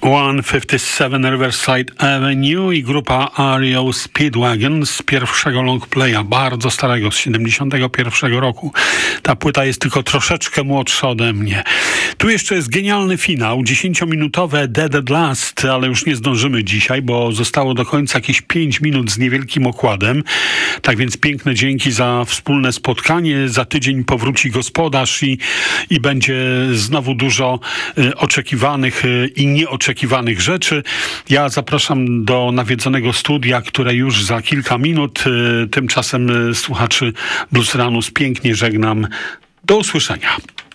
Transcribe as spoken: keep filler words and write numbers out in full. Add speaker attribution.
Speaker 1: sto pięćdziesiąt siedem Riverside Avenue i grupa R E O Speedwagon z pierwszego longplaya, bardzo starego, z siedemdziesiątego pierwszego roku. Ta płyta jest tylko troszeczkę młodsza ode mnie. Tu jeszcze jest genialny finał, dziesięciominutowe Dead at Last, ale już nie zdążymy dzisiaj, bo zostało do końca jakieś pięć minut z niewielkim okładem. Tak więc piękne dzięki za wspólne spotkanie. Za tydzień powróci gospodarz i, i będzie znowu dużo y, oczekiwanych y, i nieoczekiwanych rzeczy. Ja zapraszam do nawiedzonego studia, które już za kilka minut. Tymczasem słuchaczy Blues Ranus pięknie żegnam. Do usłyszenia.